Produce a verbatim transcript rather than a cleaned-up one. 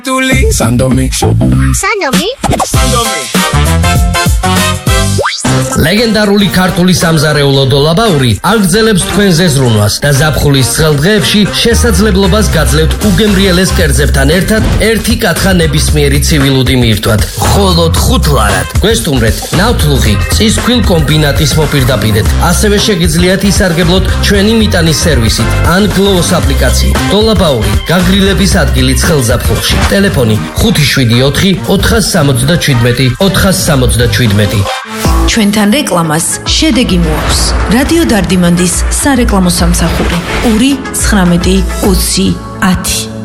Sandomi. Sandomi? Sandomi. ლეგენდარული ქართული სამზარეულო დოლაბაური აგრძელებს თქვენზე ზრუნვას და ზაფხულის ცხელ დღეებში შესაძლებლობას გაძლევთ უგემრიელეს კერძებთან ერთად ერთი კათხა ნებისმიერი ცივილუდი მიირთვათ. მხოლოდ ხუთ ლარად. გვესტუმრეთ ნავთლუღი წისქვილ კომბინატის მოპირდაპირედ. ასევე შეგიძლიათ ისარგებლოთ ჩვენი მიტანის სერვისით ან გლოუს აპლიკაციით. დოლაბაური გაგრილების ადგილი ცხელ ზაფხულში. ტელეფონი ხუთი შვიდი ოთხი ოთხას სამოცდაჩვიდმეტი ოთხას სამოცდაჩვიდმეტი. ჩვენთან რეკლამას შედეგი მოაქვს. რადიო დარდიმანდის სარეკლამო სამსახური ორი ცხრამეტი ოცი ათი.